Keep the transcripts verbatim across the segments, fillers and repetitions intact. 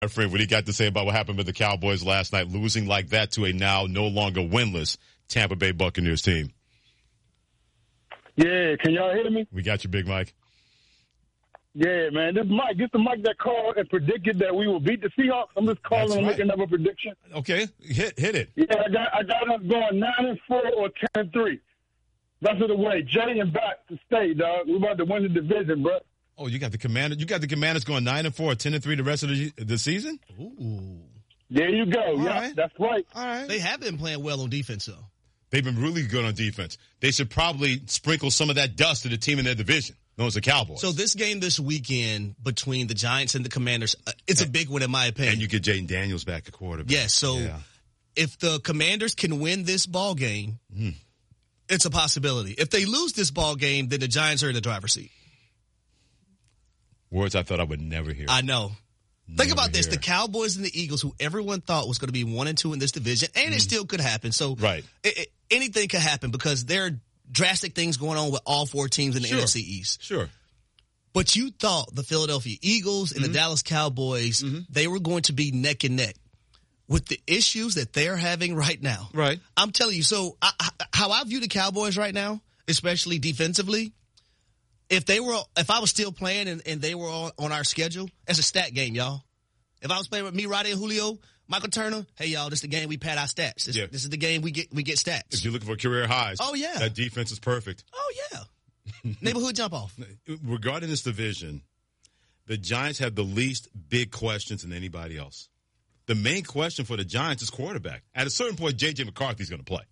My friend, what do you got to say about what happened with the Cowboys last night, losing like that to a now no longer winless Tampa Bay Buccaneers team? Yeah, can y'all hear me? We got you, Big Mike. Yeah, man. This Mike, this the Mike that called and predicted that we will beat the Seahawks. I'm just calling That's and right. making up a prediction. Okay, hit hit it. Yeah, I got I got us going nine and four or ten and three. Rest of the way, Jay and back to stay, dog. We about to win the division, bro. Oh, you got the Commanders. You got the Commanders going nine and four, ten and three the rest of the the season. Ooh. There you go. All yeah, right. that's right. All right. They have been playing well on defense, though. They've been really good on defense. They should probably sprinkle some of that dust to the team in their division, known as the Cowboys. So this game this weekend between the Giants and the Commanders, uh, it's a big one in my opinion. And you get Jaden Daniels back at quarterback. Yes, so Yeah. if the Commanders can win this ball game, Mm. it's a possibility. If they lose this ball game, then the Giants are in the driver's seat. Words I thought I would never hear. I know. Never Think about this. hear. The Cowboys and the Eagles, who everyone thought was going to be one and two in this division, and it still could happen. So Right. it, it, anything could happen because there are drastic things going on with all four teams in the Sure. N F C East. Sure. But you thought the Philadelphia Eagles and Mm-hmm. the Dallas Cowboys, they were going to be neck and neck. With the issues that they're having right now. Right. I'm telling you, so I, I, how I view the Cowboys right now, especially defensively, if they were, if I was still playing and, and they were on, on our schedule, it's a stat game, y'all. If I was playing with me, Roddy and Julio, Michael Turner, hey y'all, this is the game we pad our stats. This, Yeah. this is the game we get we get stats. If you're looking for career highs, Oh, yeah. that defense is perfect. Oh yeah, neighborhood jump off. Regarding this division, the Giants have the least big questions than anybody else. The main question for the Giants is quarterback. At a certain point, J J McCarthy's going to play.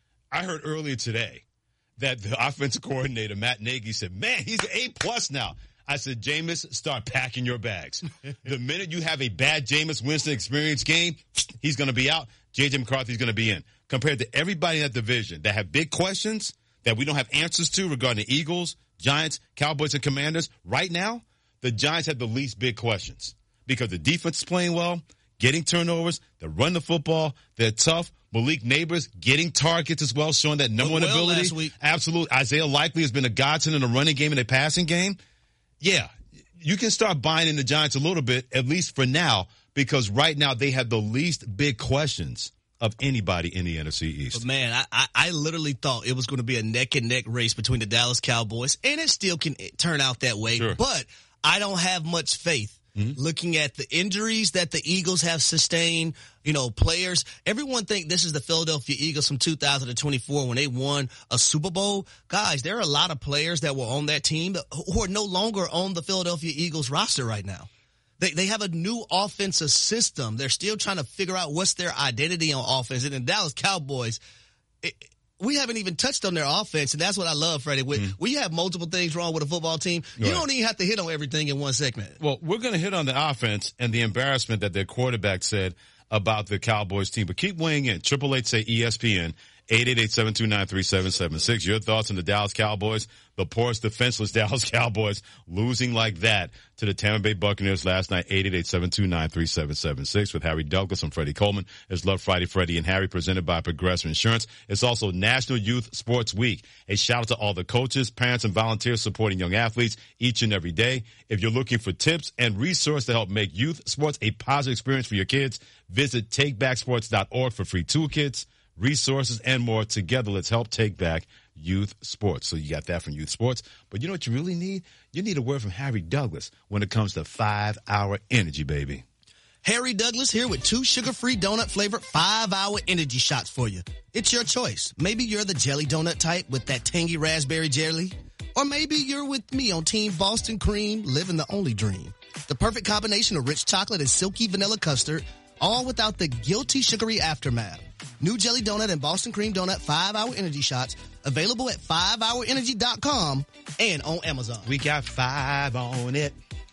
I heard earlier today that the offensive coordinator, Matt Nagy, said, man, he's an A-plus now. I said, Jameis, start packing your bags. The minute you have a bad Jameis Winston experience game, he's going to be out. J J McCarthy's going to be in. Compared to everybody in that division that have big questions that we don't have answers to regarding the Eagles, Giants, Cowboys, and Commanders, right now, the Giants have the least big questions because the defense is playing well, getting turnovers, they run the football, they're tough. Malik Neighbors getting targets as well, showing that number one well ability. last week. Absolutely. Isaiah Likely has been a godsend in the running game and the passing game. Yeah, you can start buying in the Giants a little bit, at least for now, because right now they have the least big questions of anybody in the N F C East. But man, I, I, I literally thought it was going to be a neck and neck race between the Dallas Cowboys, and it still can turn out that way. Sure. But I don't have much faith. Mm-hmm. Looking at the injuries that the Eagles have sustained, you know, players, everyone think this is the Philadelphia Eagles from two thousand twenty-four when they won a Super Bowl. Guys, there are a lot of players that were on that team who are no longer on the Philadelphia Eagles roster right now. They they have a new offensive system. They're still trying to figure out what's their identity on offense. And the Dallas Cowboys, it, we haven't even touched on their offense, and that's what I love, Freddie. When, mm. when you have multiple things wrong with a football team, you right. don't even have to hit on everything in one segment. Well, we're going to hit on the offense and the embarrassment that their quarterback said about the Cowboys team. But keep weighing in. Triple eight say E S P N, eight eight eight, seven two nine, three seven seven six. Your thoughts on the Dallas Cowboys, the poorest defenseless Dallas Cowboys, losing like that to the Tampa Bay Buccaneers last night, eight eight eight, seven two nine, three seven seven six. With Harry Douglas and Freddie Coleman. It's Love Friday, Freddie and Harry, presented by Progressive Insurance. It's also National Youth Sports Week. A shout out to all the coaches, parents, and volunteers supporting young athletes each and every day. If you're looking for tips and resources to help make youth sports a positive experience for your kids, visit take back sports dot org for free toolkits, resources, and more. Together, let's help take back youth sports. So you got that from youth sports. But you know what you really need? You need a word from Harry Douglas when it comes to five-hour energy, baby. Harry Douglas here with two sugar-free donut-flavored five-hour energy shots for you. It's your choice. Maybe you're the jelly donut type with that tangy raspberry jelly. Or maybe you're with me on Team Boston Cream, living the only dream. The perfect combination of rich chocolate and silky vanilla custard, all without the guilty sugary aftermath. New Jelly Donut and Boston Cream Donut five-hour energy shots available at five hour energy dot com and on Amazon. We got five on it.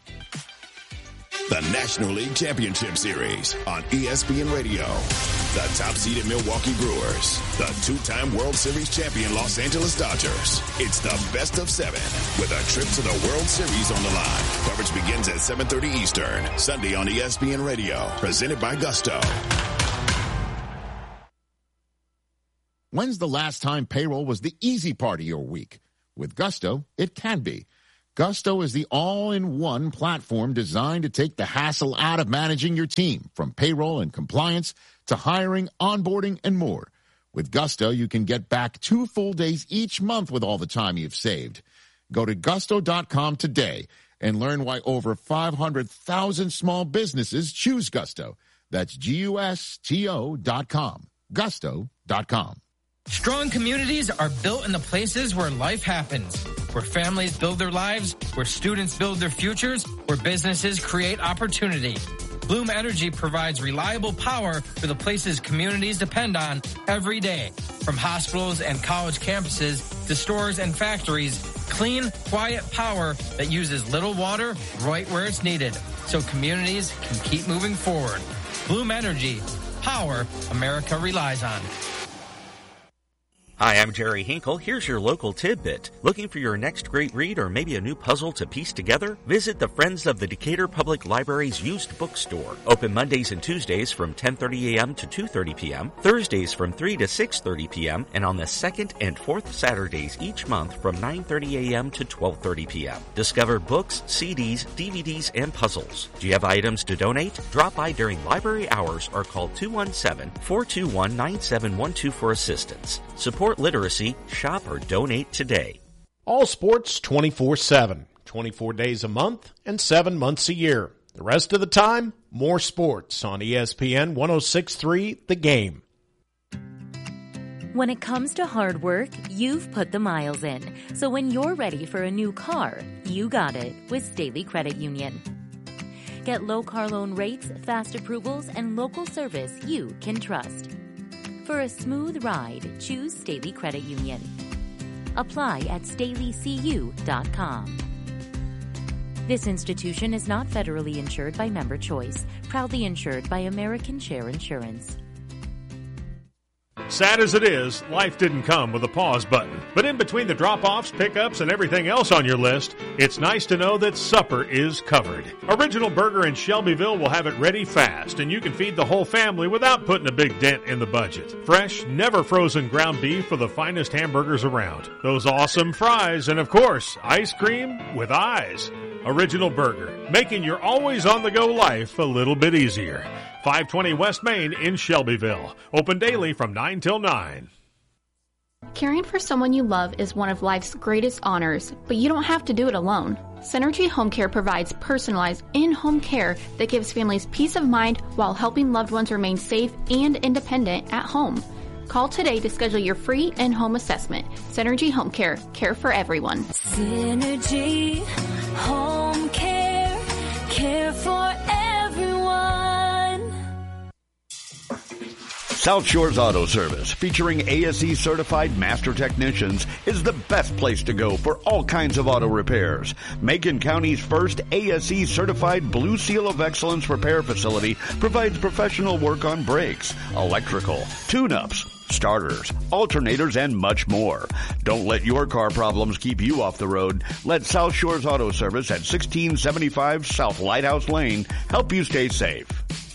The National League Championship Series on E S P N Radio. The top-seeded Milwaukee Brewers. The two-time World Series champion Los Angeles Dodgers. It's the best of seven with a trip to the World Series on the line. Coverage begins at seven thirty Eastern, Sunday on E S P N Radio. Presented by Gusto. When's the last time payroll was the easy part of your week? With Gusto, it can be. Gusto is the all-in-one platform designed to take the hassle out of managing your team, from payroll and compliance to hiring, onboarding, and more. With Gusto, you can get back two full days each month with all the time you've saved. Go to gusto dot com today and learn why over five hundred thousand small businesses choose Gusto. That's G U S T O dot com. gusto dot com. Strong communities are built in the places where life happens, where families build their lives, where students build their futures, where businesses create opportunity. Bloom Energy provides reliable power for the places communities depend on every day. From hospitals and college campuses to stores and factories, clean, quiet power that uses little water right where it's needed, so communities can keep moving forward. Bloom Energy, power America relies on. Hi, I'm Jerry Hinkle. Here's your local tidbit. Looking for your next great read or maybe a new puzzle to piece together? Visit the Friends of the Decatur Public Library's used bookstore. Open Mondays and Tuesdays from ten thirty a.m. to two thirty p.m., Thursdays from three to six thirty p.m., and on the second and fourth Saturdays each month from nine thirty a.m. to twelve thirty p.m. Discover books, C Ds, D V Ds, and puzzles. Do you have items to donate? Drop by during library hours or call two one seven, four two one, nine seven one two for assistance. Support literacy, shop or donate today. All sports twenty-four seven, twenty-four days a month and seven months a year. The rest of the time, more sports on E S P N one oh six point three The Game. When it comes to hard work, you've put the miles in. So when you're ready for a new car, you got it with Staley Credit Union. Get low car loan rates, fast approvals, and local service you can trust. For a smooth ride, choose Staley Credit Union. Apply at staley c u dot com. This institution is not federally insured by Member Choice, proudly insured by American Share Insurance. Sad as it is, life didn't come with a pause button. But in between the drop-offs, pickups, and everything else on your list, it's nice to know that supper is covered. Original Burger in Shelbyville will have it ready fast, and you can feed the whole family without putting a big dent in the budget. Fresh, never frozen ground beef for the finest hamburgers around. Those awesome fries, and of course, ice cream with eyes. Original Burger, making your always-on-the-go life a little bit easier. five twenty West Main in Shelbyville. Open daily from nine till nine. Caring for someone you love is one of life's greatest honors, but you don't have to do it alone. Synergy Home Care provides personalized in-home care that gives families peace of mind while helping loved ones remain safe and independent at home. Call today to schedule your free in-home assessment. Synergy Home Care. Care for everyone. Synergy Home Care. Care for everyone. South Shores Auto Service, featuring A S E certified master technicians, is the best place to go for all kinds of auto repairs. Macon County's first A S E certified Blue Seal of Excellence repair facility provides professional work on brakes, electrical, tune-ups, starters, alternators, and much more. Don't let your car problems keep you off the road. Let South Shores Auto Service at sixteen seventy-five South Lighthouse Lane help you stay safe.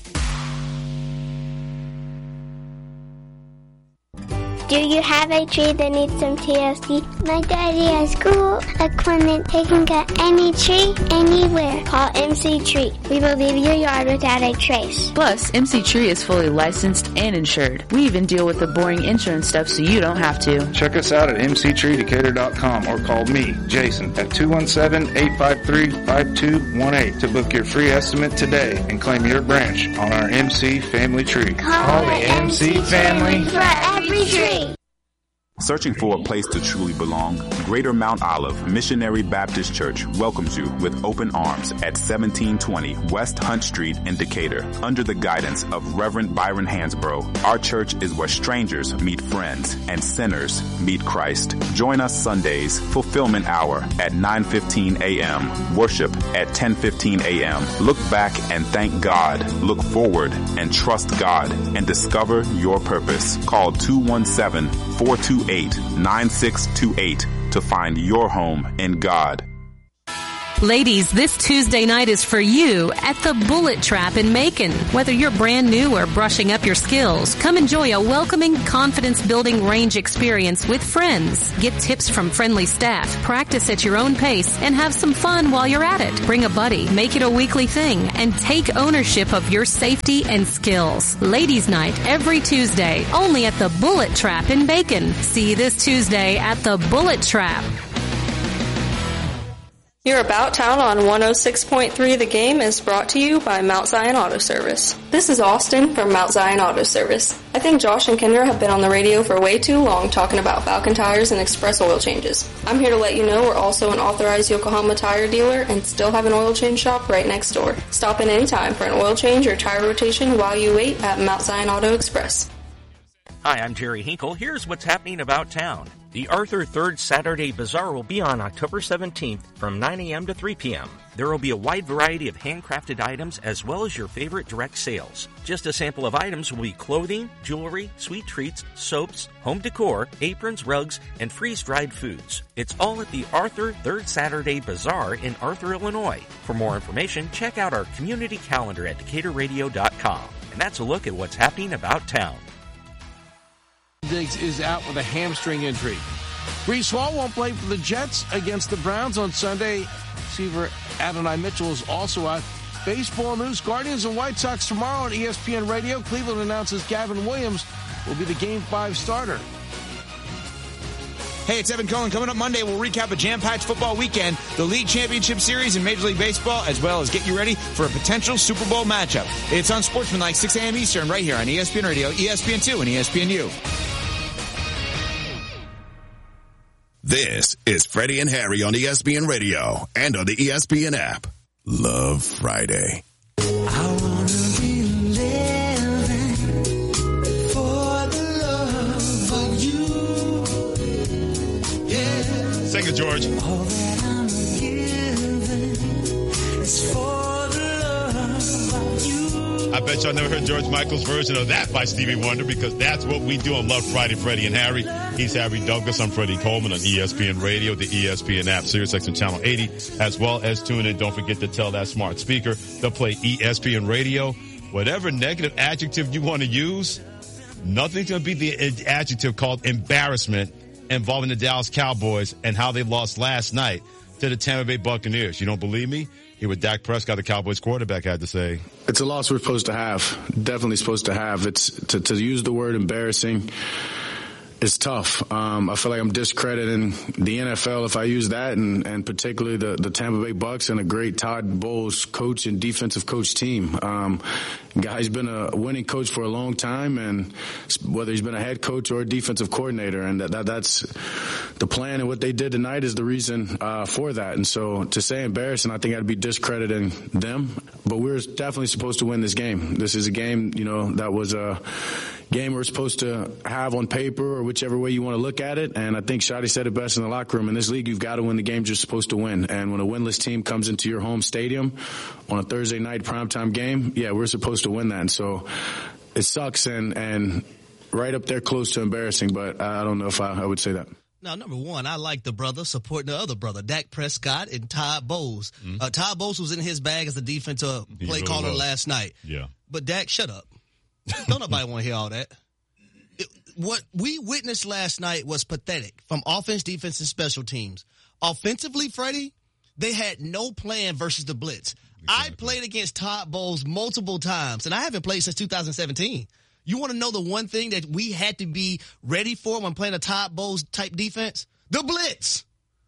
Do you have a tree that needs some T L C? My daddy has cool equipment taking care of any tree, anywhere. Call M C Tree. We will leave your yard without a trace. Plus, M C Tree is fully licensed and insured. We even deal with the boring insurance stuff so you don't have to. Check us out at m c tree decatur dot com or call me, Jason, at two one seven, eight five three, five two one eight to book your free estimate today and claim your branch on our M C Family Tree. Call, Call the M C, M C Family for every tree. Searching for a place to truly belong? Greater Mount Olive Missionary Baptist Church welcomes you with open arms at seventeen twenty West Hunt Street in Decatur. Under the guidance of Reverend Byron Hansbrough, our church is where strangers meet friends and sinners meet Christ. Join us Sundays, Fulfillment Hour at nine fifteen a.m., worship at ten fifteen a.m. Look back and thank God. Look forward and trust God and discover your purpose. Call two one seven, four two eight, nine six two eight to find your home in God. Ladies, this Tuesday night is for you at the Bullet Trap in Macon. Whether you're brand new or brushing up your skills, come enjoy a welcoming, confidence-building range experience with friends. Get tips from friendly staff, practice at your own pace, and have some fun while you're at it. Bring a buddy, make it a weekly thing, and take ownership of your safety and skills. Ladies' Night every Tuesday, only at the Bullet Trap in Macon. See you this Tuesday at the Bullet Trap. Your About Town on one oh six point three The Game is brought to you by Mount Zion Auto Service. This is Austin from Mount Zion Auto Service. I think Josh and Kendra have been on the radio for way too long talking about Falcon tires and express oil changes. I'm here to let you know we're also an authorized Yokohama tire dealer and still have an oil change shop right next door. Stop in anytime for an oil change or tire rotation while you wait at Mount Zion Auto Express. Hi, I'm Jerry Hinkle. Here's what's happening about town. The Arthur Third Saturday Bazaar will be on October seventeenth from nine a.m. to three p.m. There will be a wide variety of handcrafted items as well as your favorite direct sales. Just a sample of items will be clothing, jewelry, sweet treats, soaps, home decor, aprons, rugs, and freeze-dried foods. It's all at the Arthur Third Saturday Bazaar in Arthur, Illinois. For more information, check out our community calendar at decatur radio dot com. And that's a look at what's happening about town. Diggs is out with a hamstring injury. Breece Hall won't play for the Jets against the Browns on Sunday. Receiver Adonai Mitchell is also out. Baseball news, Guardians and White Sox tomorrow on E S P N Radio. Cleveland announces Gavin Williams will be the Game five starter. Hey, it's Evan Cohen. Coming up Monday, we'll recap a jam-packed football weekend, the League Championship Series in Major League Baseball, as well as get you ready for a potential Super Bowl matchup. It's on Sportsmanlike, six a.m. Eastern, right here on E S P N Radio, E S P N two, and E S P N U. This is Freddie and Harry on E S P N Radio and on the E S P N app. Love Friday. I wanna be living for the love of you. Yeah. Sing it, George. All that I'm giving is for the love of you. I bet y'all never heard George Michael's version of that by Stevie Wonder, because that's what we do on Love Friday, Freddie and Harry. He's Harry Douglas. I'm Freddie Coleman on E S P N Radio, the E S P N app, SiriusXM Channel eighty, as well as tune in. Don't forget to tell that smart speaker to play E S P N Radio. Whatever negative adjective you want to use, nothing's going to be the adjective called embarrassment involving the Dallas Cowboys and how they lost last night to the Tampa Bay Buccaneers. You don't believe me? Hear what Dak Prescott, the Cowboys quarterback, had to say. It's a loss we're supposed to have. Definitely supposed to have. It's to, to use the word embarrassing. It's tough. Um, I feel like I'm discrediting the N F L if I use that, and, and particularly the, the Tampa Bay Bucks and a great Todd Bowles coach and defensive coach team. Um, guy's been a winning coach for a long time, and whether he's been a head coach or a defensive coordinator, and that, that that's the plan, and what they did tonight is the reason uh, for that. And so to say embarrassing, I think I'd be discrediting them. But we're definitely supposed to win this game. This is a game, you know, that was a game we're supposed to have on paper, or whichever way you want to look at it. And I think Shotty said it best in the locker room. In this league, you've got to win the games you're supposed to win. And when a winless team comes into your home stadium on a Thursday night primetime game, yeah, we're supposed to win that. And so it sucks and, and right up there close to embarrassing, but I don't know if I, I would say that. Now, number one, I like the brother supporting the other brother, Dak Prescott and Todd Bowles. Mm-hmm. Uh, Todd Bowles was in his bag as the defensive play really caller was. last night. Yeah. But Dak, shut up. Don't nobody want to hear all that. It, what we witnessed last night was pathetic from offense, defense, and special teams. Offensively, Freddie, they had no plan versus the blitz. Exactly. I played against Todd Bowles multiple times, and I haven't played since two thousand seventeen. You want to know the one thing that we had to be ready for when playing a Todd Bowles type defense? The blitz.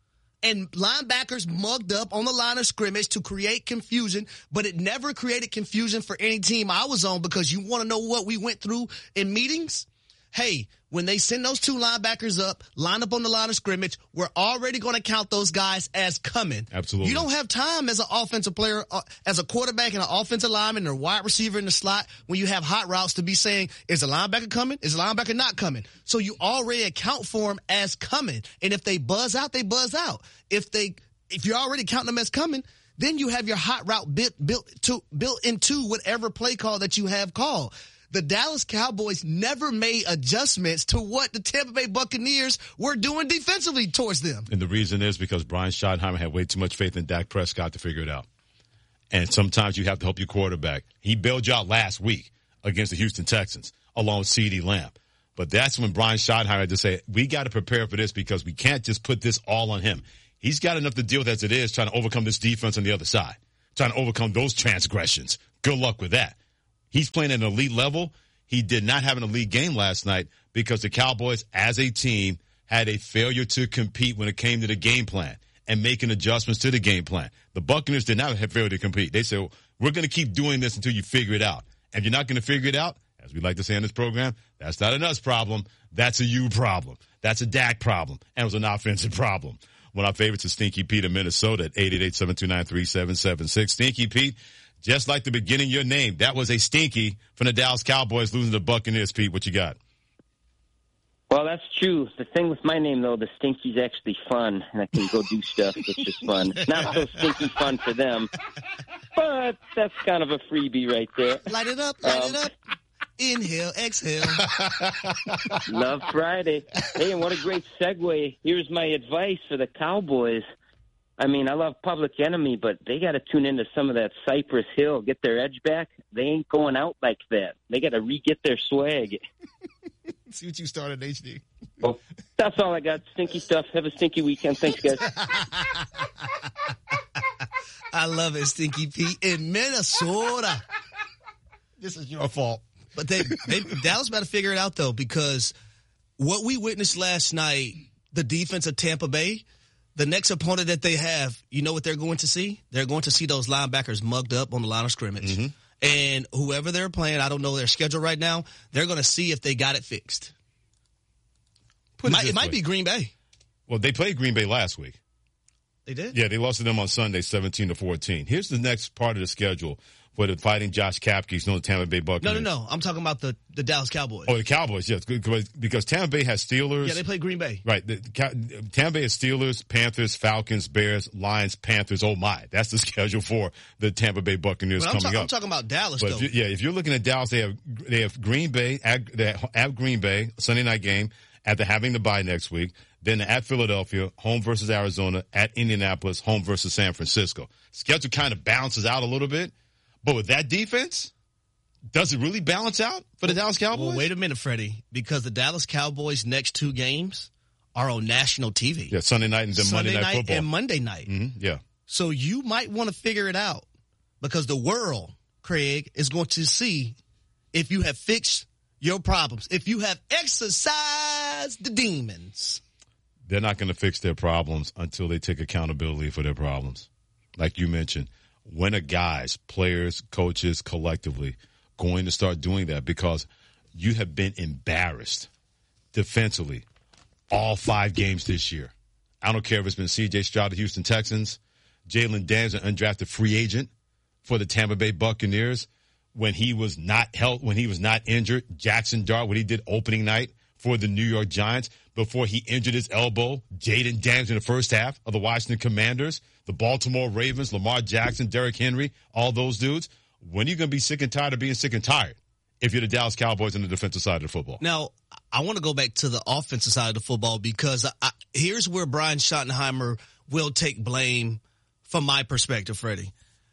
And linebackers mugged up on the line of scrimmage to create confusion, but it never created confusion for any team I was on, because you want to know what we went through in meetings? Hey, when they send those two linebackers up, line up on the line of scrimmage, we're already going to count those guys as coming. Absolutely. You don't have time as an offensive player, uh, as a quarterback and an offensive lineman and a wide receiver in the slot, when you have hot routes, to be saying, is the linebacker coming? Is the linebacker not coming? So you already account for them as coming. And if they buzz out, they buzz out. If they, if you're already counting them as coming, then you have your hot route built, built to, built into whatever play call that you have called. the Dallas Cowboys never made adjustments to what the Tampa Bay Buccaneers were doing defensively towards them. And the reason is because Brian Schottenheimer had way too much faith in Dak Prescott to figure it out. And sometimes you have to help your quarterback. He bailed you out last week against the Houston Texans, along with CeeDee Lamb. But that's when Brian Schottenheimer had to say, we got to prepare for this because we can't just put this all on him. He's got enough to deal with as it is, trying to overcome this defense on the other side, trying to overcome those transgressions. Good luck with that. He's playing at an elite level. He did not have an elite game last night because the Cowboys, as a team, had a failure to compete when it came to the game plan and making adjustments to the game plan. The Buccaneers did not have failure to compete. They said, well, we're going to keep doing this until you figure it out. And if you're not going to figure it out, as we like to say on this program, that's not an us problem. That's a you problem. That's a Dak problem. And it was an offensive problem. One of our favorites is Stinky Pete in Minnesota at eight eight eight, seven two nine, three seven seven six. Stinky Pete, just like the beginning of your name, that was a stinky from the Dallas Cowboys losing to the Buccaneers. Pete, what you got? Well, that's true. The thing with my name, though, the Stinky's actually fun, and I can go do stuff, which is fun. Not so stinky fun for them, but that's kind of a freebie right there. Light it up, light Um, it up. Inhale, exhale. Love Friday. Hey, and what a great segue. Here's my advice for the Cowboys. I mean, I love Public Enemy, but they got to tune into some of that Cypress Hill, get their edge back. They ain't going out like that. They got to re-get their swag. See what you started, H D. Well, that's all I got. Stinky stuff. Have a stinky weekend. Thanks, guys. I love it, Stinky Pete in Minnesota. This is your fault. But they, they Dallas better figure it out, though, because what we witnessed last night, the defense of Tampa Bay, the next opponent that they have, you know what they're going to see? They're going to see those linebackers mugged up on the line of scrimmage. Mm-hmm. And whoever they're playing, I don't know their schedule right now, they're going to see if they got it fixed. Put it might, this it might way. be Green Bay. Well, they played Green Bay last week. They did? Yeah, they lost to them on Sunday, seventeen to fourteen. Here's the next part of the schedule for the Fighting Josh Kapkes, known as Tampa Bay No, Buccaneers. no, no. I'm talking about the, the Dallas Cowboys. Oh, the Cowboys, yes, because because Tampa Bay has Steelers. Yeah, they play Green Bay. Right. The, the, Tampa Bay has Steelers, Panthers, Falcons, Bears, Lions, Panthers. Oh, my. That's the schedule for the Tampa Bay Buccaneers But I'm, coming ta- up. I'm talking about Dallas, But though. if you, yeah, if you're looking at Dallas, they have they have Green Bay at, they have Green Bay Sunday night game after having the bye next week. Then at Philadelphia, home versus Arizona. At Indianapolis, home versus San Francisco. Schedule kind of balances out a little bit, but with that defense, does it really balance out for the Dallas Cowboys? Well, wait a minute, Freddie, because the Dallas Cowboys' next two games are on national T V. Yeah, Sunday night and then Sunday Monday Night, night Football and Monday night. Mm-hmm, yeah. So you might want to figure it out because the world, Craig, is going to see if you have fixed your problems, if you have exorcised the demons. They're not going to fix their problems until they take accountability for their problems. Like you mentioned, when are guys, players, coaches, collectively going to start doing that? Because you have been embarrassed defensively all five games this year. I don't care if it's been C J Stroud, the Houston Texans, Jalen Daniels, an undrafted free agent for the Tampa Bay Buccaneers, when he was not held, when he was not injured, Jackson Dart, what he did opening night for the New York Giants before he injured his elbow, Jaden Daniels in the first half of the Washington Commanders, the Baltimore Ravens, Lamar Jackson, Derrick Henry, all those dudes. When are you going to be sick and tired of being sick and tired if you're the Dallas Cowboys on the defensive side of the football? Now, I want to go back to the offensive side of the football because I, I, here's where Brian Schottenheimer will take blame from my perspective, Freddie.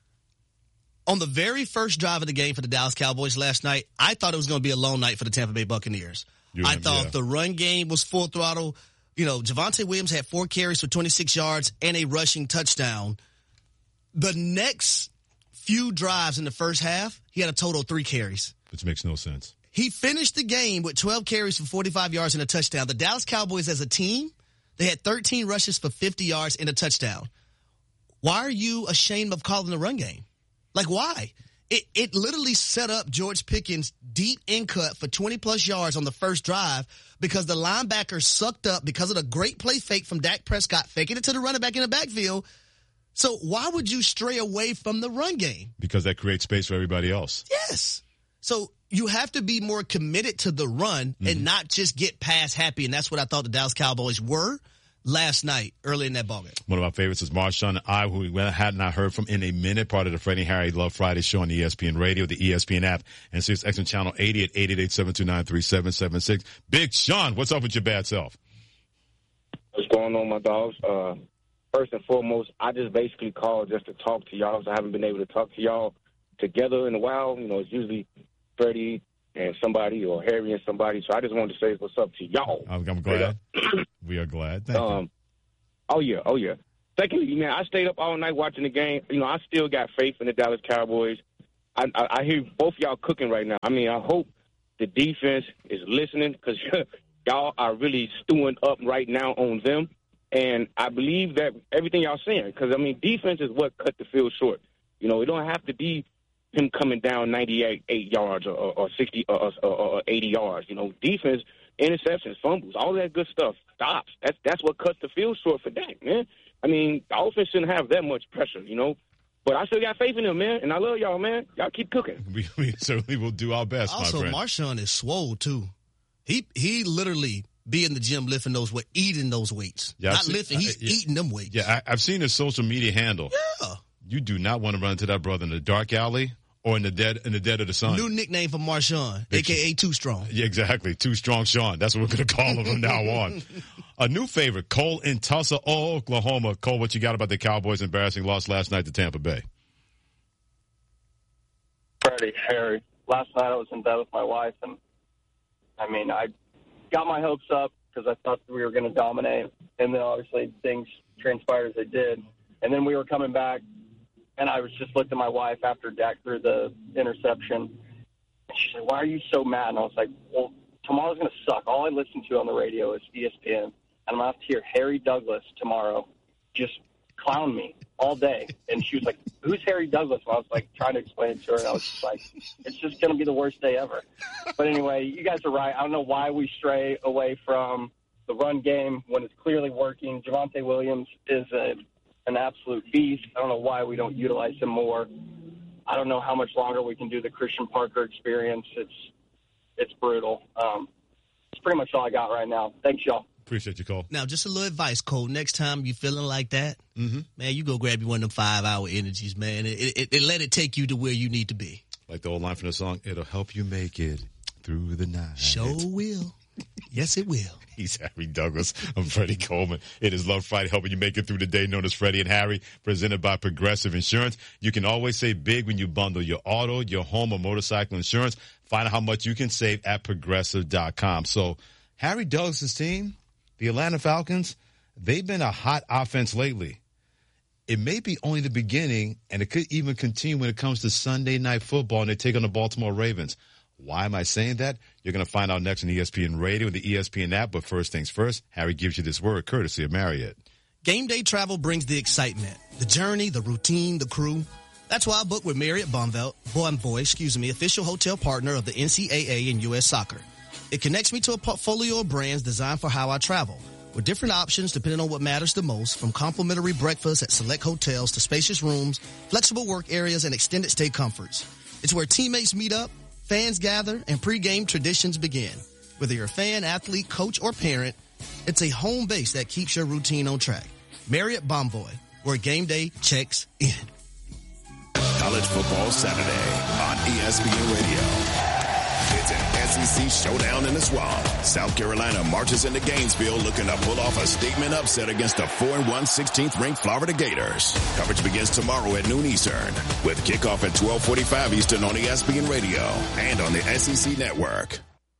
On the very first drive of the game for the Dallas Cowboys last night, I thought it was going to be a long night for the Tampa Bay Buccaneers. You I remember, thought yeah. the run game was full throttle. You know, Javonte Williams had four carries for twenty-six yards and a rushing touchdown. The next few drives in the first half, he had a total of three carries. Which makes no sense. He finished the game with twelve carries for forty-five yards and a touchdown. The Dallas Cowboys as a team, they had thirteen rushes for fifty yards and a touchdown. Why are you ashamed of calling the run game? Like, why? It it literally set up George Pickens' deep in cut for twenty-plus yards on the first drive because the linebacker sucked up because of the great play fake from Dak Prescott, faking it to the running back in the backfield. So why would you stray away from the run game? Because that creates space for everybody else. Yes. So you have to be more committed to the run mm-hmm. and not just get pass happy, and that's what I thought the Dallas Cowboys were. last night, early in that ballgame. One of my favorites is Marshawn I, who we had not heard from in a minute, part of the Freddie and Harry Love Friday show on the E S P N Radio, the E S P N app, and Sirius X M Channel eighty at eight eight eight, seven two nine, three seven seven six. Big Sean, what's up with your bad self? What's going on, my dogs? Uh, first and foremost, I just basically called just to talk to y'all, so I haven't been able to talk to y'all together in a while. You know, it's usually Freddie and somebody or Harry and somebody, so I just wanted to say what's up to y'all. I'm, I'm glad. We are glad. Thank um, you. Oh, yeah, oh, yeah. Secondly, man, I stayed up all night watching the game. You know, I still got faith in the Dallas Cowboys. I, I, I hear both y'all cooking right now. I mean, I hope the defense is listening because y'all are really stewing up right now on them. And I believe that everything y'all saying, because, I mean, defense is what cut the field short. You know, it don't have to be him coming down ninety-eight eight yards or, or, or sixty or, or, or eighty yards. You know, defense, interceptions, fumbles, all that good stuff stops. That's that's what cuts the field short for Dak, man. I mean, the offense shouldn't have that much pressure, you know. But I still got faith in them, man, and I love y'all, man. Y'all keep cooking. We, we certainly will do our best, also, my friend. Marshawn is swole, too. He he literally be in the gym lifting those weights, eating those weights. Yeah, Not seen, lifting, he's uh, yeah, eating them weights. Yeah, I, I've seen his social media handle. Yeah. You do not want to run into that brother in the dark alley or in the dead in the dead of the sun. New nickname for Marshawn, a k a. Too Strong. Yeah, exactly. Too Strong Sean. That's what we're going to call him from now on. A new favorite, Cole in Tulsa, Oklahoma. Cole, what you got about the Cowboys' embarrassing loss last night to Tampa Bay? Freddie, Harry. Last night I was in bed with my wife, and, I mean, I got my hopes up because I thought we were going to dominate, and then obviously things transpired as they did. And then we were coming back, and I was just looked at my wife after Dak threw the interception. And she said, "Why are you so mad?" And I was like, well, tomorrow's going to suck. All I listen to on the radio is E S P N. And I'm going to have to hear Harry Douglas tomorrow just clown me all day. And she was like, "Who's Harry Douglas?" And I was like trying to explain it to her, and I was just like, it's just going to be the worst day ever. But anyway, you guys are right. I don't know why we stray away from the run game when it's clearly working. Javonte Williams is a an absolute beast. I don't know why we don't utilize him more. I don't know how much longer we can do the Christian Parker experience. It's it's brutal. Um, it's pretty much all I got right now. Thanks, y'all. Appreciate you, Cole. Now, just a little advice, Cole. Next time you feeling like that, mm-hmm. man, you go grab you one of them five-hour energies, man, and it, it, it let it take you to where you need to be. Like the old line from the song, it'll help you make it through the night. Sure will. Yes, it will. He's Harry Douglas. I'm Freddie Coleman. It is Love Friday, helping you make it through the day, known as Freddie and Harry, presented by Progressive Insurance. You can always save big when you bundle your auto, your home, or motorcycle insurance. Find out how much you can save at progressive dot com. So Harry Douglas' team, the Atlanta Falcons, they've been a hot offense lately. It may be only the beginning, and it could even continue when it comes to Sunday Night Football, and they take on the Baltimore Ravens. Why am I saying that? You're going to find out next on E S P N Radio and the E S P N app. But first things first, Harry gives you this word courtesy of Marriott. Game day travel brings the excitement, the journey, the routine, the crew. That's why I booked with Marriott Bonvoy, Bonvoy, excuse me, official hotel partner of the N C double A and U S Soccer. It connects me to a portfolio of brands designed for how I travel, with different options depending on what matters the most, from complimentary breakfast at select hotels to spacious rooms, flexible work areas, and extended stay comforts. It's where teammates meet up, fans gather, and pregame traditions begin. Whether you're a fan, athlete, coach, or parent, it's a home base that keeps your routine on track. Marriott Bonvoy, where game day checks in. College Football Saturday on E S P N Radio. It's an S E C showdown in the swamp. South Carolina marches into Gainesville looking to pull off a statement upset against the four and one sixteenth ranked Florida Gators. Coverage begins tomorrow at noon Eastern, with kickoff at twelve forty-five Eastern on E S P N Radio and on the S E C Network.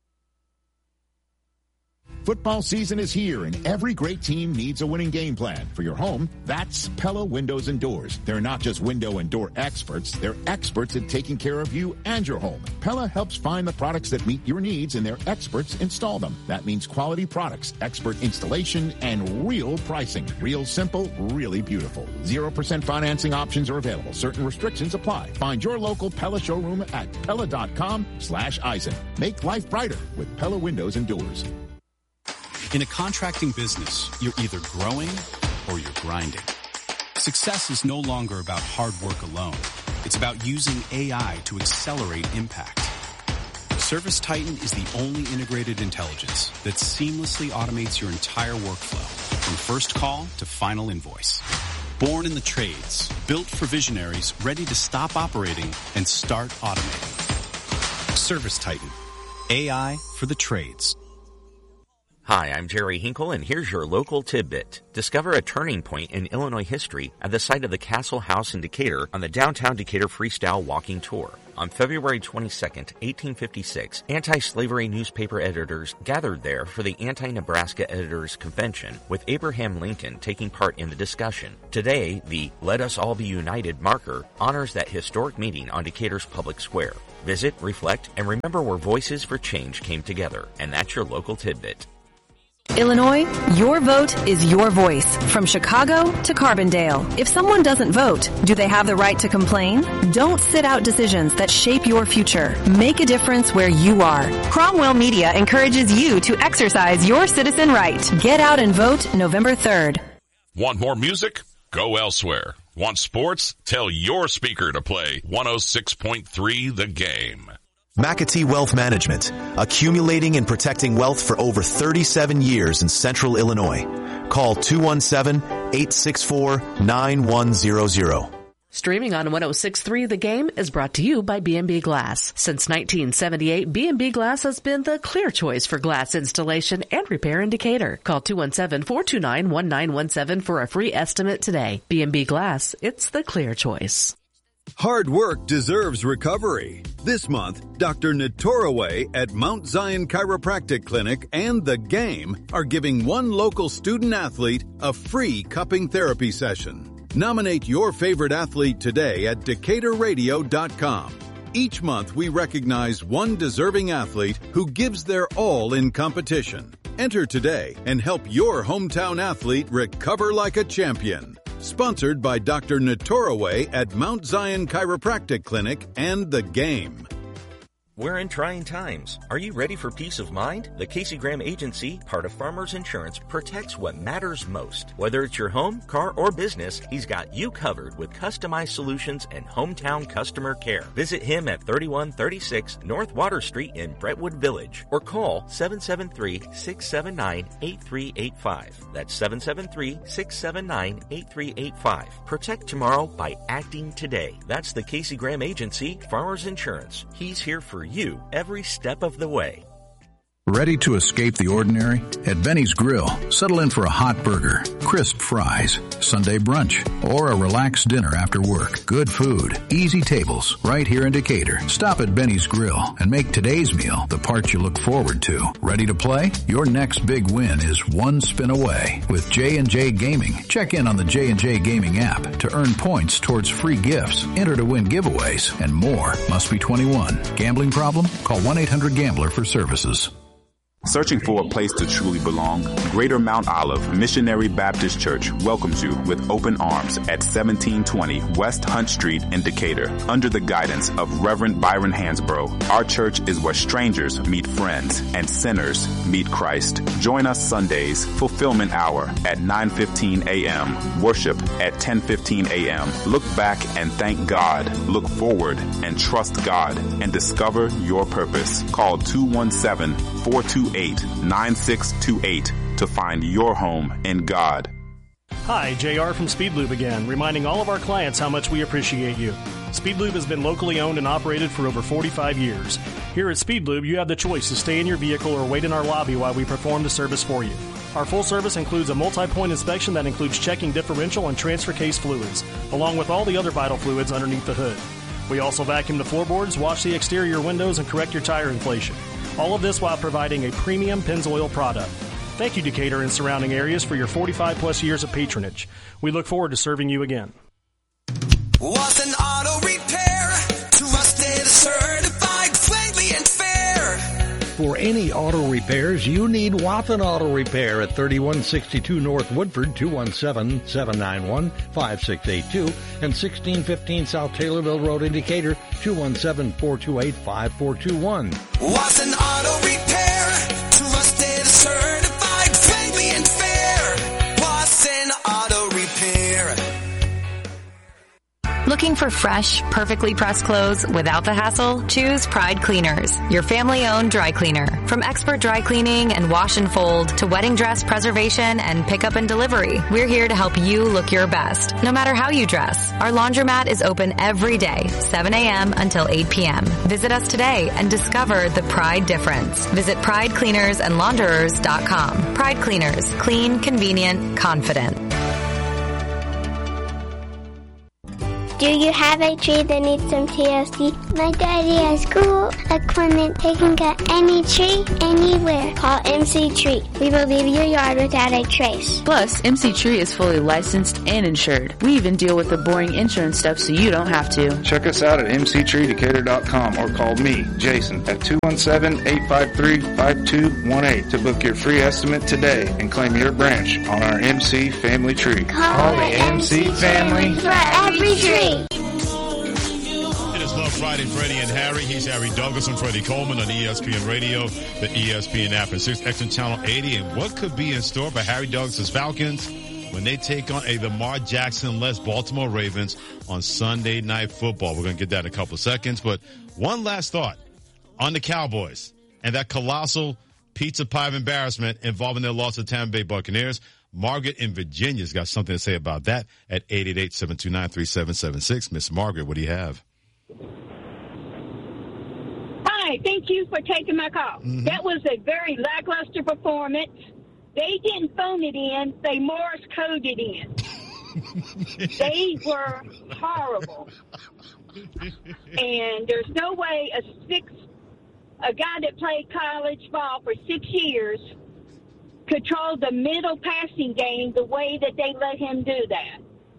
Football season is here, and every great team needs a winning game plan. For your home, that's Pella Windows and Doors. They're not just window and door experts. They're experts at taking care of you and your home. Pella helps find the products that meet your needs, and their experts install them. That means quality products, expert installation, and real pricing. Real simple, really beautiful. zero percent financing options are available. Certain restrictions apply. Find your local Pella showroom at Pella.com slash Eisen. Make life brighter with Pella Windows and Doors. In a contracting business, you're either growing or you're grinding. Success is no longer about hard work alone. It's about using A I to accelerate impact. ServiceTitan is the only integrated intelligence that seamlessly automates your entire workflow, from first call to final invoice. Born in the trades, built for visionaries ready to stop operating and start automating. ServiceTitan, A I for the trades. Hi, I'm Jerry Hinkle, and here's your local tidbit. Discover a turning point in Illinois history at the site of the Castle House in Decatur on the Downtown Decatur Freestyle Walking Tour. On February twenty-second, eighteen fifty-six, anti-slavery newspaper editors gathered there for the Anti-Nebraska Editors Convention, with Abraham Lincoln taking part in the discussion. Today, the Let Us All Be United marker honors that historic meeting on Decatur's public square. Visit, reflect, and remember where Voices for Change came together. And that's your local tidbit. Illinois, your vote is your voice. From Chicago to Carbondale. If someone doesn't vote, do they have the right to complain? Don't sit out decisions that shape your future. Make a difference where you are. Cromwell Media encourages you to exercise your citizen right. Get out and vote November third. Want more music? Go elsewhere. Want sports? Tell your speaker to play one oh six point three The Game. McAtee Wealth Management, accumulating and protecting wealth for over thirty-seven years in central Illinois. Call two one seven, eight six four, nine one zero zero. Streaming on one oh six point three The Game is brought to you by B and B Glass. Since nineteen seventy-eight, B and B Glass has been the clear choice for glass installation and repair in Decatur. Call two one seven, four two nine, one nine one seven for a free estimate today. B and B Glass, it's the clear choice. Hard work deserves recovery. This month, Doctor Natoraway at Mount Zion Chiropractic Clinic and The Game are giving one local student athlete a free cupping therapy session. Nominate your favorite athlete today at Decatur Radio dot com. Each month, we recognize one deserving athlete who gives their all in competition. Enter today and help your hometown athlete recover like a champion. Sponsored by Doctor Natoraway at Mount Zion Chiropractic Clinic and The Game. We're in trying times. Are you ready for peace of mind? The Casey Graham Agency, part of Farmers Insurance, protects what matters most. Whether it's your home, car, or business, he's got you covered with customized solutions and hometown customer care. Visit him at thirty-one thirty-six North Water Street in Brentwood Village or call seven seven three, six seven nine, eight three eight five. That's seven seven three, six seven nine, eight three eight five. Protect tomorrow by acting today. That's the Casey Graham Agency, Farmers Insurance. He's here for you every step of the way. Ready to escape the ordinary? At Benny's Grill, settle in for a hot burger, crisp fries, Sunday brunch, or a relaxed dinner after work. Good food, easy tables, right here in Decatur. Stop at Benny's Grill and make today's meal the part you look forward to. Ready to play? Your next big win is one spin away with J and J Gaming. Check in on the J and J Gaming app to earn points towards free gifts, enter to win giveaways, and more. Must be twenty-one. Gambling problem? Call one eight hundred gambler for services. Searching for a place to truly belong? Greater Mount Olive Missionary Baptist Church welcomes you with open arms at seventeen twenty West Hunt Street in Decatur. Under the guidance of Reverend Byron Hansbrough, our church is where strangers meet friends and sinners meet Christ. Join us Sundays, Fulfillment Hour at nine fifteen a.m., worship at ten fifteen a.m. Look back and thank God. Look forward and trust God and discover your purpose. Call two one seven, four two eight, nine six two eight to find your home in God. Hi, J R from Speedlube again, reminding all of our clients how much we appreciate you. Speedlube has been locally owned and operated for over forty-five years. Here at Speedlube, you have the choice to stay in your vehicle or wait in our lobby while we perform the service for you. Our full service includes a multi-point inspection that includes checking differential and transfer case fluids, along with all the other vital fluids underneath the hood. We also vacuum the floorboards, wash the exterior windows, and correct your tire inflation. All of this while providing a premium Pennzoil product. Thank you, Decatur and surrounding areas, for your forty-five plus years of patronage. We look forward to serving you again. What's an auto repair? Trusted, certified, friendly, and fair. For any auto repairs, you need Wathen Auto Repair at thirty-one sixty-two North Woodford, two one seven, seven nine one, five six eight two, and sixteen fifteen South Taylorville Road in Decatur, two one seven, four two eight, five four two one. Watson Auto Repair, trusted, certified, friendly, and fair. Watson Auto Repair. Looking Looking for fresh, perfectly pressed clothes without the hassle? Choose Pride Cleaners, your family-owned dry cleaner. From expert dry cleaning and wash and fold to wedding dress preservation and pickup and delivery, we're here to help you look your best, no matter how you dress. Our laundromat is open every day, seven a.m. until eight p.m. Visit us today and discover the Pride difference. Visit pride cleaners and launderers dot com. Pride Cleaners. Clean, convenient, confident. Do you have a tree that needs some T L C? My daddy has cool equipment that can cut any tree, anywhere. Call M C Tree. We will leave your yard without a trace. Plus, M C Tree is fully licensed and insured. We even deal with the boring insurance stuff so you don't have to. Check us out at m c tree decatur dot com or call me, Jason, at two one seven, eight five three, five two one eight to book your free estimate today and claim your branch on our M C Family Tree. Call, Call the M C Family for every tree. It is Love Friday, Freddie and Harry. He's Harry Douglas and Freddie Coleman on E S P N Radio, the E S P N app, and six X and Channel eighty. And what could be in store for Harry Douglas' Falcons when they take on a Lamar Jackson-less Baltimore Ravens on Sunday Night Football? We're going to get that in a couple of seconds. But one last thought on the Cowboys and that colossal pizza pie of embarrassment involving their loss to the Tampa Bay Buccaneers. Margaret in Virginia's got something to say about that at eight eight eight, seven two nine, three seven seven six. Miss Margaret, what do you have? Hi, thank you for taking my call. Mm-hmm. That was a very lackluster performance. They didn't phone it in. They Morse coded in. They were horrible. And there's no way a six, a guy that played college ball for six years control the middle passing game the way that they let him do that.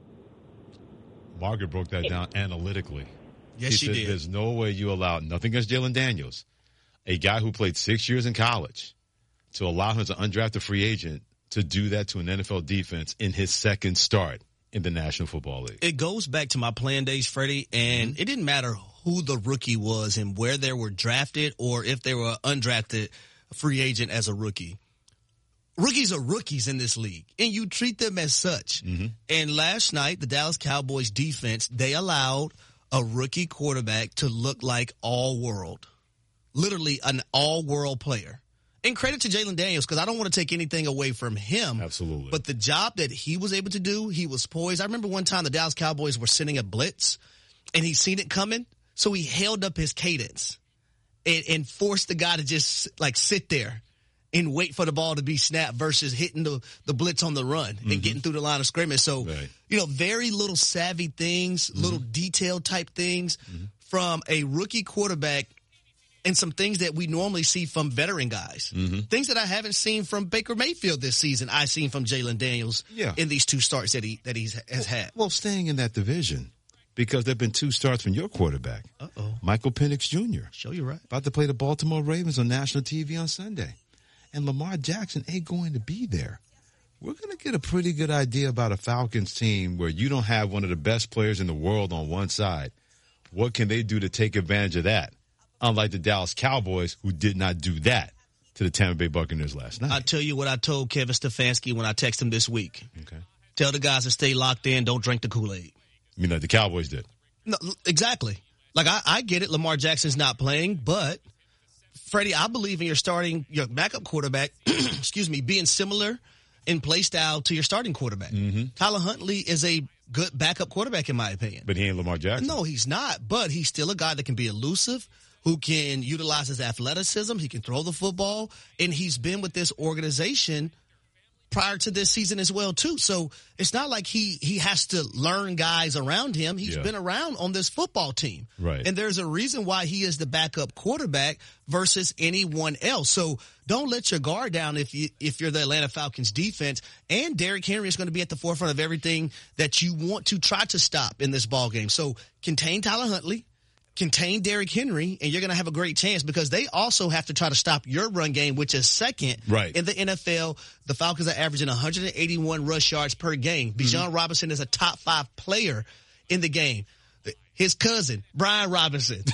Margaret broke that down analytically. Yes, she, she said did. There's no way you allow, nothing against Jalen Daniels, a guy who played six years in college, to allow him as an undrafted free agent to do that to an N F L defense in his second start in the National Football League. It goes back to my playing days, Freddie, and mm-hmm. it didn't matter who the rookie was and where they were drafted or if they were undrafted free agent as a rookie. Rookies are rookies in this league, and you treat them as such. Mm-hmm. And last night, the Dallas Cowboys defense, they allowed a rookie quarterback to look like all-world, literally an all-world player. And credit to Jalen Daniels, because I don't want to take anything away from him. Absolutely. But the job that he was able to do, he was poised. I remember one time the Dallas Cowboys were sending a blitz, and he seen it coming, so he held up his cadence and, and forced the guy to just, like, sit there and wait for the ball to be snapped versus hitting the, the blitz on the run mm-hmm. and getting through the line of scrimmage. So, right. you know, very little savvy things, mm-hmm. little detail type things mm-hmm. from a rookie quarterback and some things that we normally see from veteran guys. Mm-hmm. Things that I haven't seen from Baker Mayfield this season, I've seen from Jalen Daniels yeah. in these two starts that he that he has well, had. Well, staying in that division, because there have been two starts from your quarterback, Uh-oh. Michael Penix Junior Show you right. About to play the Baltimore Ravens on national T V on Sunday. And Lamar Jackson ain't going to be there. We're going to get a pretty good idea about a Falcons team where you don't have one of the best players in the world on one side. What can they do to take advantage of that? Unlike the Dallas Cowboys, who did not do that to the Tampa Bay Buccaneers last night. I'll tell you what I told Kevin Stefanski when I texted him this week. Okay. Tell the guys to stay locked in. Don't drink the Kool-Aid. You mean like the Cowboys did? No, exactly. Like, I, I get it. Lamar Jackson's not playing, but Freddie, I believe in your starting, your backup quarterback, excuse me, being similar in play style to your starting quarterback. Mm-hmm. Tyler Huntley is a good backup quarterback, in my opinion. But he ain't Lamar Jackson. No, he's not. But he's still a guy that can be elusive, who can utilize his athleticism. He can throw the football. And he's been with this organization prior to this season as well, too. So it's not like he, he has to learn guys around him. He's yeah. been around on this football team. Right. And there's a reason why he is the backup quarterback versus anyone else. So don't let your guard down if you, if you're the Atlanta Falcons defense. And Derrick Henry is going to be at the forefront of everything that you want to try to stop in this ball game. So contain Tyler Huntley. Contain Derrick Henry, and you're going to have a great chance because they also have to try to stop your run game, which is second right. in the N F L. The Falcons are averaging one hundred eighty-one rush yards per game. Bijan mm-hmm. Robinson is a top five player in the game. His cousin, Brian Robinson,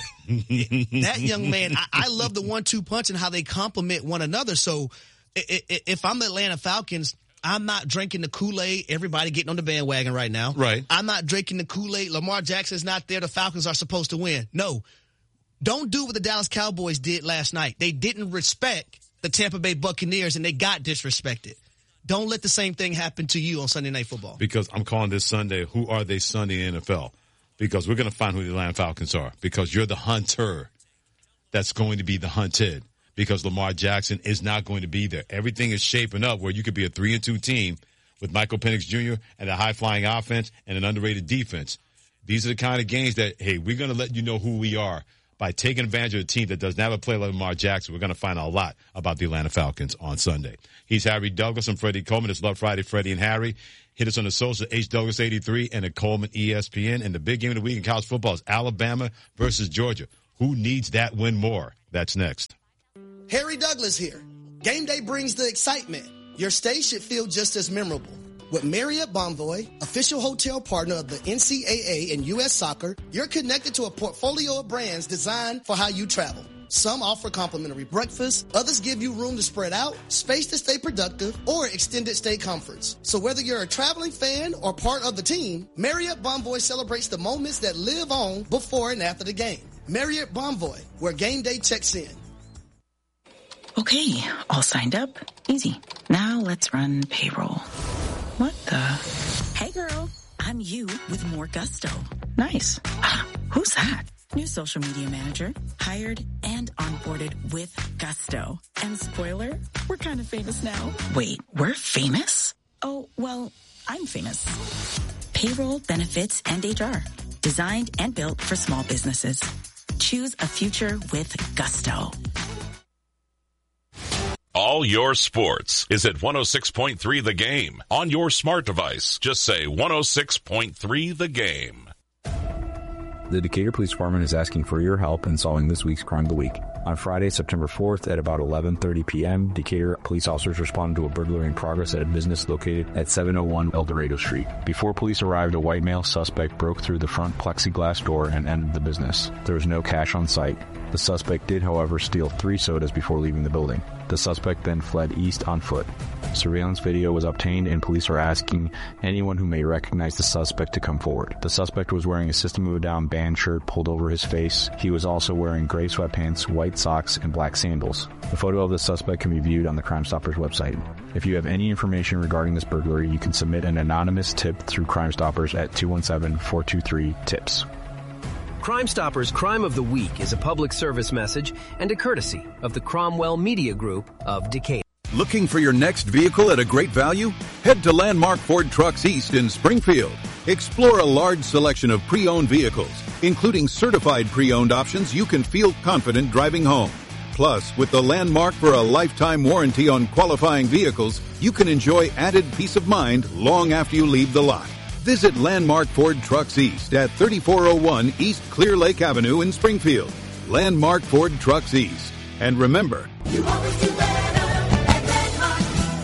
that young man, I, I love the one two punch and how they complement one another. So if I'm the Atlanta Falcons, I'm not drinking the Kool-Aid. Everybody getting on the bandwagon right now. Right. I'm not drinking the Kool-Aid. Lamar Jackson's not there. The Falcons are supposed to win. No. Don't do what the Dallas Cowboys did last night. They didn't respect the Tampa Bay Buccaneers, and they got disrespected. Don't let the same thing happen to you on Sunday Night Football. Because I'm calling this Sunday, Who Are They Sunday in the N F L? Because we're going to find who the Atlanta Falcons are. Because you're the hunter that's going to be the hunted. Because Lamar Jackson is not going to be there. Everything is shaping up where you could be a three and two team with Michael Penix Junior and a high-flying offense and an underrated defense. These are the kind of games that, hey, we're going to let you know who we are. By taking advantage of a team that doesn't have a player like Lamar Jackson, we're going to find out a lot about the Atlanta Falcons on Sunday. He's Harry Douglas. I'm Freddie Coleman. It's Love Friday, Freddie and Harry. Hit us on the social, H Douglas eighty-three and the Coleman E S P N. And the big game of the week in college football is Alabama versus Georgia. Who needs that win more? That's next. Harry Douglas here. Game day brings the excitement. Your stay should feel just as memorable. With Marriott Bonvoy, official hotel partner of the N C double A and U S Soccer, you're connected to a portfolio of brands designed for how you travel. Some offer complimentary breakfast, others give you room to spread out, space to stay productive, or extended stay comforts. So whether you're a traveling fan or part of the team, Marriott Bonvoy celebrates the moments that live on before and after the game. Marriott Bonvoy, where game day checks in. Okay, all signed up. Easy. Now let's run payroll. What the? Hey girl, I'm you with more gusto. Nice. Who's that? New social media manager, hired and onboarded with gusto. And spoiler, we're kind of famous now. Wait, we're famous? Oh, well, I'm famous. Payroll, benefits, and H R. Designed and built for small businesses. Choose a future with gusto. All your sports is at one oh six point three The Game. On your smart device, just say one oh six point three The Game. The Decatur Police Department is asking for your help in solving this week's Crime of the Week. On Friday, September fourth at about eleven thirty p.m., Decatur police officers responded to a burglary in progress at a business located at seven oh one El Dorado Street. Before police arrived, a white male suspect broke through the front plexiglass door and entered the business. There was no cash on site. The suspect did, however, steal three sodas before leaving the building. The suspect then fled east on foot. Surveillance video was obtained and police are asking anyone who may recognize the suspect to come forward. The suspect was wearing a System of a Down band shirt pulled over his face. He was also wearing gray sweatpants, white socks, and black sandals. The photo of the suspect can be viewed on the Crime Stoppers website. If you have any information regarding this burglary, you can submit an anonymous tip through Crime Stoppers at two one seven, four two three, TIPS. Crime Stoppers Crime of the Week is a public service message and a courtesy of the Cromwell Media Group of Decatur. Looking for your next vehicle at a great value? Head to Landmark Ford Trucks East in Springfield. Explore a large selection of pre-owned vehicles, including certified pre-owned options you can feel confident driving home. Plus, with the Landmark for a lifetime warranty on qualifying vehicles, you can enjoy added peace of mind long after you leave the lot. Visit Landmark Ford Trucks East at thirty-four oh one East Clear Lake Avenue in Springfield. Landmark Ford Trucks East. And remember, you always do better at Landmark.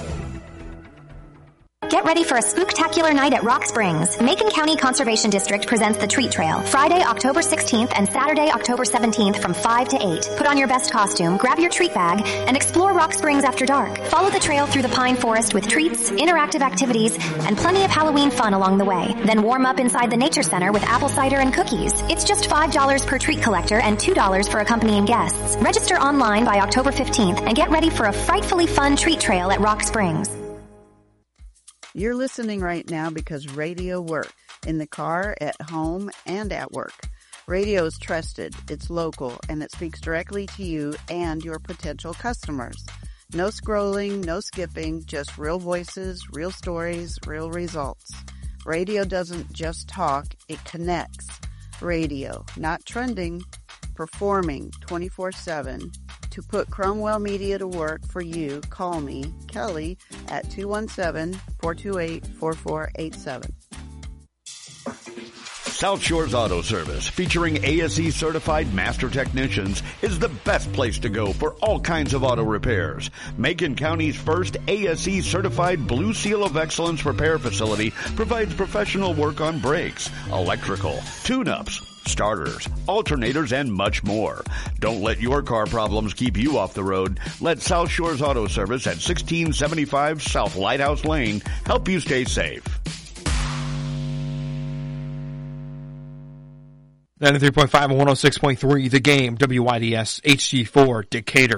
Get ready for a spooktacular night at Rock Springs. Macon County Conservation District presents the Treat Trail, Friday, October sixteenth and Saturday, October seventeenth from five to eight. Put on your best costume, grab your treat bag, and explore Rock Springs after dark. Follow the trail through the pine forest with treats, interactive activities, and plenty of Halloween fun along the way. Then warm up inside the Nature Center with apple cider and cookies. It's just five dollars per treat collector and two dollars for accompanying guests. Register online by October fifteenth and get ready for a frightfully fun treat trail at Rock Springs. You're listening right now because radio works. In the car, at home, and at work. Radio is trusted, it's local, and it speaks directly to you and your potential customers. No scrolling, no skipping, just real voices, real stories, real results. Radio doesn't just talk, it connects. Radio, not trending, performing twenty-four seven. To put Cromwell Media to work for you, call me, Kelly, at two one seven, four two eight, four four eight seven. South Shores Auto Service, featuring A S E certified master technicians, is the best place to go for all kinds of auto repairs. Macon County's first A S E certified Blue Seal of Excellence repair facility provides professional work on brakes, electrical, tune-ups, starters, alternators, and much more. Don't let your car problems keep you off the road. Let South Shores Auto Service at sixteen seventy-five South Lighthouse Lane help you stay safe. ninety-three point five and one oh six point three, The Game, W Y D S, H D four, Decatur.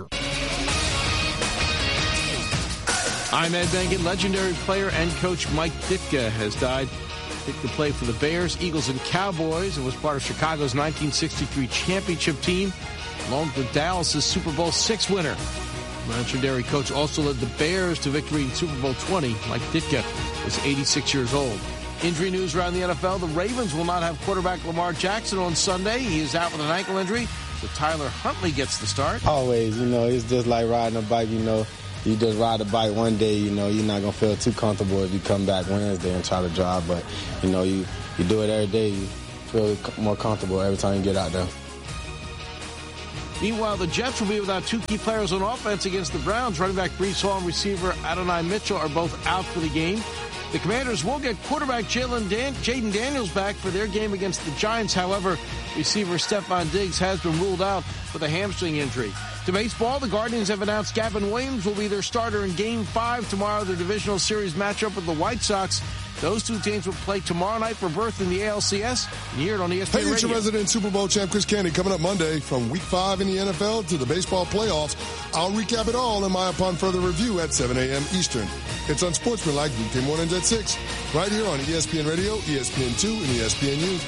I'm Ed Bengen. Legendary player and coach Mike Ditka has died. Ditka played for the Bears, Eagles, and Cowboys and was part of Chicago's nineteen sixty-three championship team, along with Dallas' Super Bowl six winner. Legendary coach also led the Bears to victory in Super Bowl twenty. Mike Ditka was eighty-six years old. Injury news around the N F L. The Ravens will not have quarterback Lamar Jackson on Sunday. He is out with an ankle injury, so Tyler Huntley gets the start. Always, you know, it's just like riding a bike, you know. You just ride a bike one day, you know, you're not going to feel too comfortable if you come back Wednesday and try to drive. But, you know, you, you do it every day, you feel more comfortable every time you get out there. Meanwhile, the Jets will be without two key players on offense against the Browns. Running back Breece Hall and receiver Adonai Mitchell are both out for the game. The Commanders will get quarterback Jalen Dan- Jaden Daniels back for their game against the Giants. However, receiver Stephon Diggs has been ruled out with a hamstring injury. To baseball, the Guardians have announced Gavin Williams will be their starter in Game five tomorrow, their divisional series matchup with the White Sox. Those two teams will play tomorrow night for berth in the A L C S. And you hear it on E S P N Hey, it's Radio. your resident Super Bowl champ Chris Candy coming up Monday from Week five in the N F L to the baseball playoffs. I'll recap it all in my Upon Further Review at seven a.m. Eastern. It's Unsportsmanlike weekday mornings at six, right here on E S P N Radio, E S P N two, and E S P N U.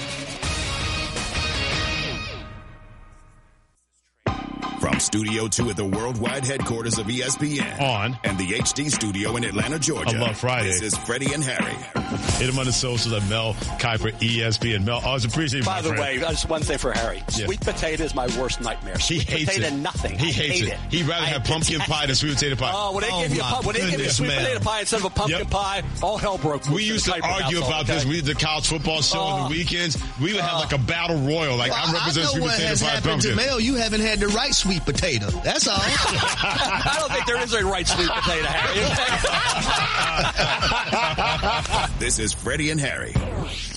From Studio two at the worldwide headquarters of E S P N. On. And the H D studio in Atlanta, Georgia. I love Friday. This is Freddie and Harry. Hit him on the socials at Mel Kiper, E S P N. Mel, always appreciate you, By my the friend. way, just one thing for Harry. Yeah. Sweet potato is my worst nightmare. Sweet He hates potato, it. nothing. He I hates hate it. it. He'd rather I have pumpkin pie than sweet potato pie. Oh, when they Oh, give you a, my pu- when they give you a goodness, sweet man. potato pie instead of a pumpkin Yep. pie, all hell broke loose. We used to in the Kiper argue household, about okay? this. We did the college football show on Oh. the weekends. We would have like a battle royal. Like Well, I'm representing I know sweet what potato has pie happened to pumpkin. Mel. You haven't had the right sweet potato. That's all. I don't think there is a right sweet potato, Harry. This is Freddie and Harry.